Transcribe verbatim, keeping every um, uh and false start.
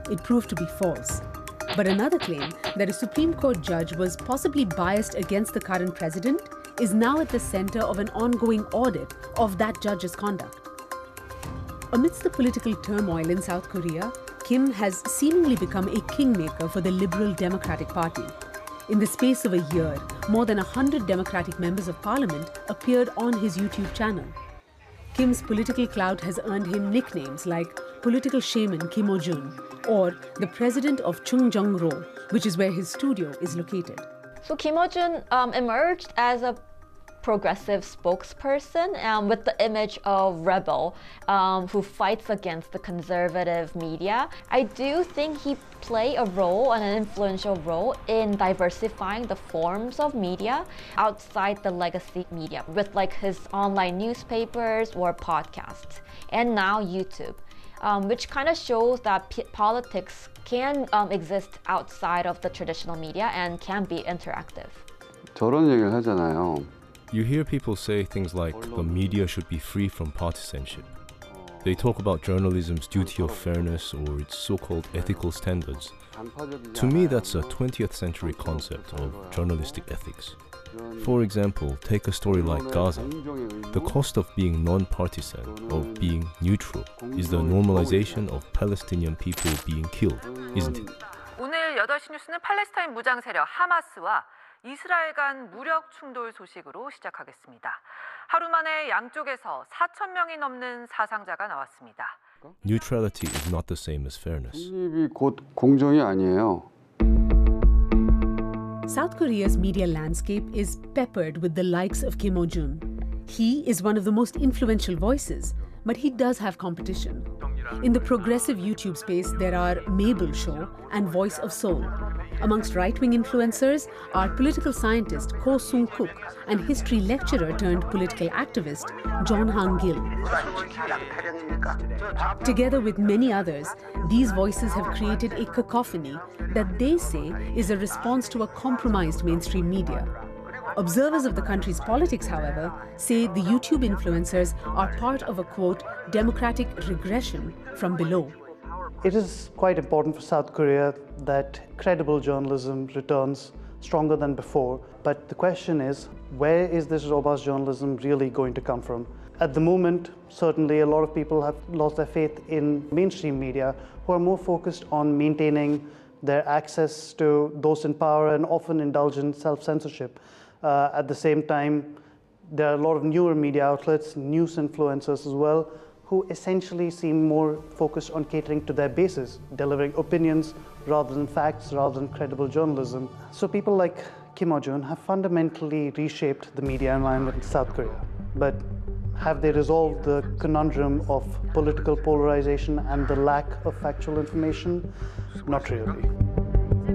it proved to be false. But another claim that a Supreme Court judge was possibly biased against the current president is now at the center of an ongoing audit of that judge's conduct. Amidst the political turmoil in South Korea, Kim has seemingly become a kingmaker for the Liberal Democratic Party. In the space of a year, more than one hundred Democratic members of parliament appeared on his YouTube channel. Kim's political clout has earned him nicknames like political shaman Kim O-jun or the president of Chungjeong-ro, which is where his studio is located. So Kim O-jun um, emerged as a progressive spokesperson um, with the image of rebel um, who fights against the conservative media. I do think he played a role, an influential role, in diversifying the forms of media outside the legacy media with like his online newspapers or podcasts, and now YouTube, um, which kind of shows that p politics can um, exist outside of the traditional media and can be interactive. 저런 얘기를 하잖아요. You hear people say things like the media should be free from partisanship. They talk about journalism's duty of fairness or its so-called ethical standards. To me, that's a twentieth century concept of journalistic ethics. For example, take a story like Gaza. The cost of being non-partisan, of being neutral, is the normalization of Palestinian people being killed, isn't it? 오늘 여덟 시 뉴스는 팔레스타인 무장 세력 하마스와 이스라엘 간 무력 충돌 소식으로 시작하겠습니다. 하루 만에 양쪽에서 사천 명이 넘는 사상자가 나왔습니다. Neutrality is not the same as fairness. 중립이 곧 공정이 아니에요. South Korea's media landscape is peppered with the likes of Kim O-jun. He is one of the most influential voices, but he does have competition. In the progressive YouTube space, there are Mabel Show and Voice of Seoul. Amongst right-wing influencers are political scientist Ko Sung-kook and history lecturer turned political activist John Han-gil. Together with many others, these voices have created a cacophony that they say is a response to a compromised mainstream media. Observers of the country's politics, however, say the YouTube influencers are part of a, quote, democratic regression from below. It is quite important for South Korea that credible journalism returns stronger than before. But the question is, where is this robust journalism really going to come from? At the moment, certainly a lot of people have lost their faith in mainstream media who are more focused on maintaining their access to those in power and often indulge in self-censorship. Uh, at the same time, there are a lot of newer media outlets, news influencers as well, who essentially seem more focused on catering to their bases, delivering opinions rather than facts, rather than credible journalism. So people like Kim O-jun have fundamentally reshaped the media environment in South Korea. But have they resolved the conundrum of political polarization and the lack of factual information? Not really.